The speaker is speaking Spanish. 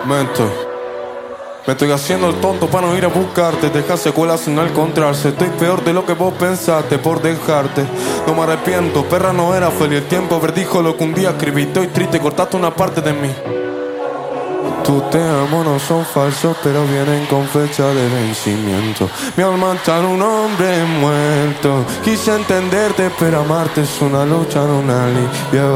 Me estoy haciendo el tonto para no ir a buscarte. Dejar secuelas sin no encontrarse. Estoy peor de lo que vos pensaste por dejarte. No me arrepiento, perra, no era feliz. El tiempo dijo lo que un día escribí. Estoy triste, cortaste una parte de mí. Tu te amo no son falsos, pero vienen con fecha de vencimiento. Mi alma está en un hombre muerto. Quise entenderte, pero amarte es una lucha, no una alivio.